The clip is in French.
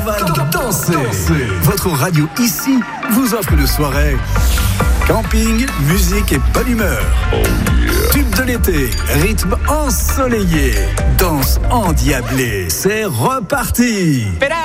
carnaval, dansez. Votre radio ici vous offre une soirée camping, musique et bonne humeur. Tube de l'été, rythme ensoleillé, danse endiablée. C'est reparti.